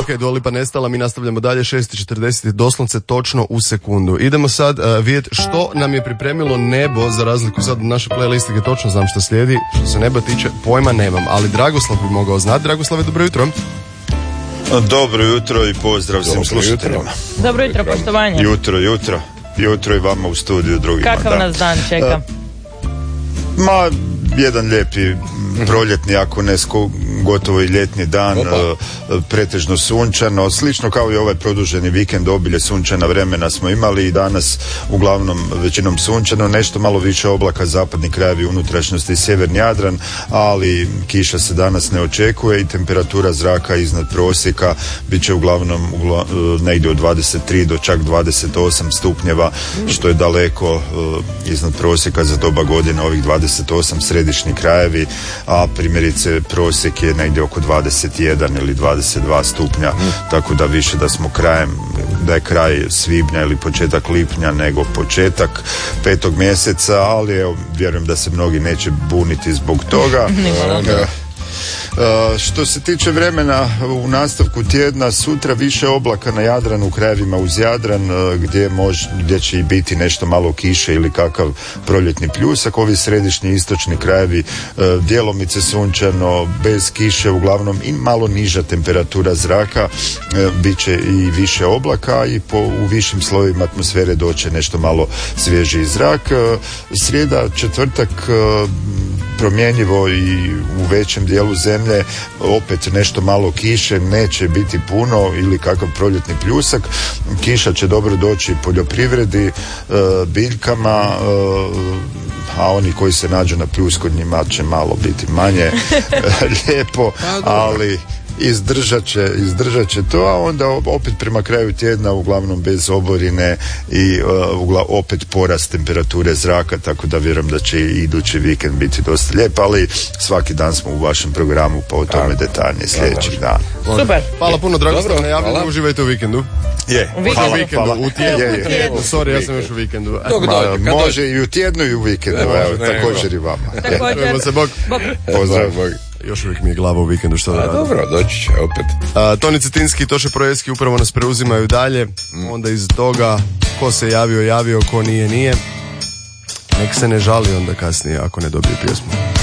Ok, Dua Lipa nestala, mi nastavljamo dalje, 6:40, doslovce točno u sekundu. Idemo sad vidjeti što nam je pripremilo nebo, za razliku sad od naše playlistike, točno znam što slijedi. Što se neba tiče, pojma nemam, ali Dragoslav bi mogao znati. Dragoslave, dobro jutro. Dobro jutro i pozdrav svim slušateljima. Dobro jutro, poštovanje. Jutro i vama u studiju drugima. Kakav nas dan čeka? Jedan lijepi proljetni, ako ne gotovo i ljetni dan, pretežno sunčano, slično kao i ovaj produženi vikend, obilje sunčana vremena smo imali i danas uglavnom većinom sunčano, nešto malo više oblaka, zapadni krajevi, unutrašnjosti i sjeverni Jadran, ali kiša se danas ne očekuje i temperatura zraka iznad prosjeka bit će uglavnom negdje od 23 do čak 28 stupnjeva, što je daleko iznad prosjeka za doba godine, ovih 28 središnji krajevi, a primjerice prosjek je negdje oko 21 ili 22 stupnja, tako da više da je kraj svibnja ili početak lipnja nego početak 5. mjeseca, ali evo, vjerujem da se mnogi neće buniti zbog toga. Što se tiče vremena u nastavku tjedna, sutra više oblaka na Jadranu, krajevima uz Jadran gdje će i biti nešto malo kiše ili kakav proljetni pljusak. Ovi središnji istočni krajevi djelomice sunčano, bez kiše, uglavnom i malo niža temperatura zraka, bit će i više oblaka i u višim slojevima atmosfere doće nešto malo svježiji zrak. Srijeda, četvrtak promjenjivo i u većem dijelu zemlje, opet nešto malo kiše, neće biti puno ili kakav proljetni pljusak. Kiša će dobro doći poljoprivredi, biljkama, a oni koji se nađu na pljusku, njima će malo biti manje lijepo, ali izdržat će to, a onda opet prema kraju tjedna uglavnom bez oborine i opet porast temperature zraka, tako da vjerujem da će i idući vikend biti dosta lijep, ali svaki dan smo u vašem programu pa o tome detaljnije sljedećih dana. Super. Hvala puno, Dragoslav, najavljeno, uživajte u vikendu. Hvala. U tjednu. Sorry, ja sam još u vikendu. Može i u tjednu i u vikendu, također i vama. Također. Se, bog. Pozdrav. Još uvijek mi je glava u vikendu, što da radim. Dobro, doći će opet. Toni Cetinski i Toše Projevski upravo nas preuzimaju dalje. Onda iz toga ko se javio, ko nije. Nek se ne žali onda kasnije ako ne dobije pjesmu.